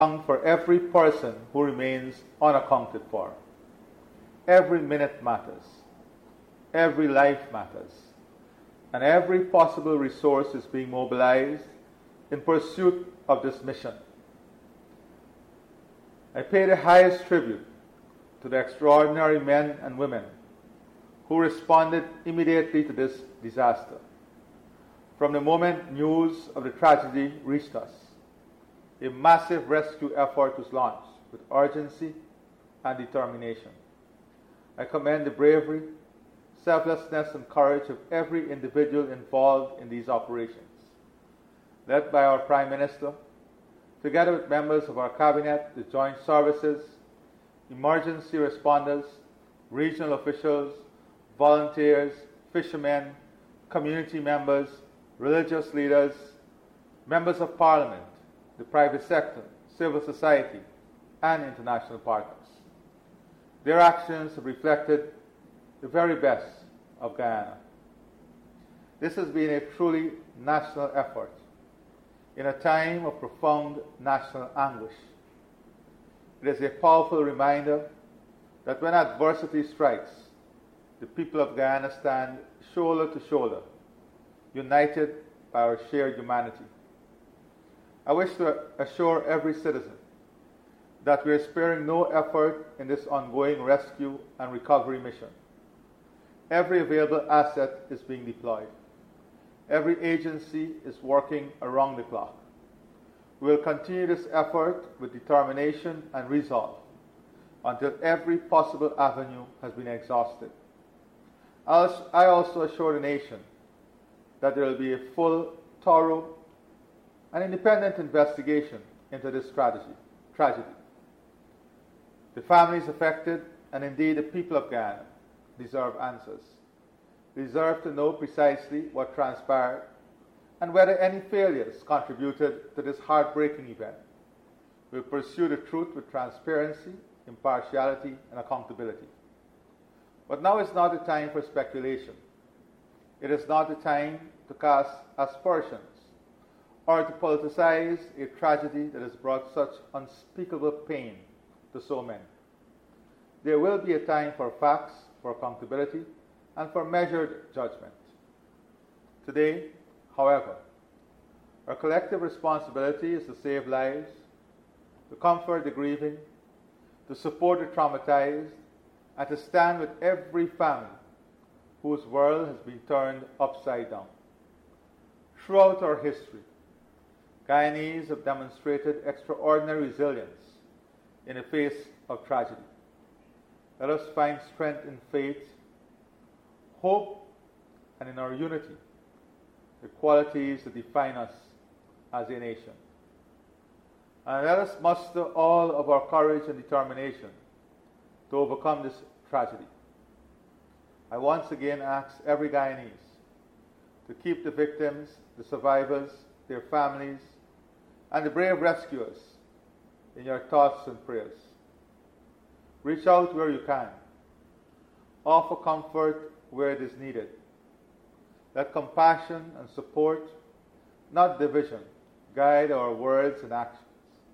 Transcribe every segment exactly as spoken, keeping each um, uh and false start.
account for every person who remains unaccounted for. Every minute matters. Every life matters. And every possible resource is being mobilized in pursuit of this mission. I pay the highest tribute to the extraordinary men and women who responded immediately to this disaster. From the moment news of the tragedy reached us, a massive rescue effort was launched with urgency and determination. I commend the bravery, selflessness, and courage of every individual involved in these operations, led by our Prime Minister, together with members of our Cabinet, the Joint Services, emergency responders, regional officials, volunteers, fishermen, community members, religious leaders, members of Parliament, the private sector, civil society, and international partners. Their actions have reflected the very best of Guyana. This has been a truly national effort in a time of profound national anguish. It is a powerful reminder that when adversity strikes, the people of Guyana stand shoulder to shoulder, united by our shared humanity. I wish to assure every citizen that we are sparing no effort in this ongoing rescue and recovery mission. Every available asset is being deployed. Every agency is working around the clock. We will continue this effort with determination and resolve until every possible avenue has been exhausted. I also assure the nation that there will be a full, thorough, and independent investigation into this tragedy. tragedy. The families affected, and indeed the people of Guyana, deserve answers. They deserve to know precisely what transpired and whether any failures contributed to this heartbreaking event. We'll pursue the truth with transparency, impartiality, and accountability. But now is not the time for speculation. It is not the time to cast aspersions or to politicize a tragedy that has brought such unspeakable pain to so many. There will be a time for facts, for accountability, and for measured judgment. Today, however, our collective responsibility is to save lives, to comfort the grieving, to support the traumatized, and to stand with every family whose world has been turned upside down. Throughout our history, Guyanese have demonstrated extraordinary resilience in the face of tragedy. Let us find strength in faith, hope, and in our unity, the qualities that define us as a nation. And let us muster all of our courage and determination to overcome this tragedy. I once again ask every Guyanese to keep the victims, the survivors, their families, and the brave rescuers in your thoughts and prayers. Reach out where you can. Offer comfort where it is needed. Let compassion and support, not division, guide our words and actions.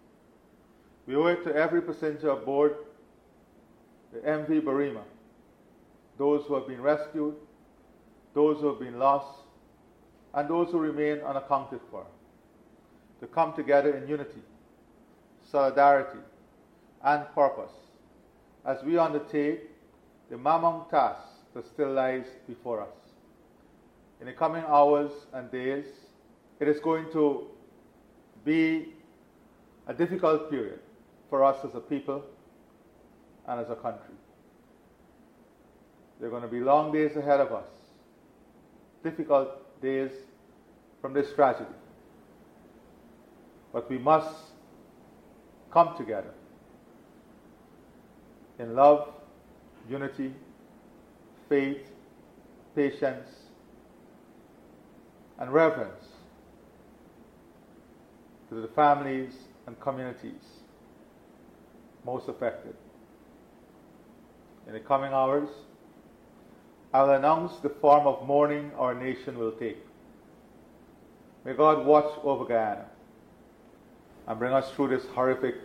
We owe it to every passenger aboard the M V Barima, those who have been rescued, those who have been lost, and those who remain unaccounted for, to come together in unity, solidarity, and purpose as we undertake the mammoth task that still lies before us. In the coming hours and days, it is going to be a difficult period for us as a people and as a country. There are going to be long days ahead of us, difficult days from this tragedy. But we must come together in love, unity, faith, patience, and reverence to the families and communities most affected. In the coming hours, I will announce the form of mourning our nation will take. May God watch over Guyana and bring us through this horrific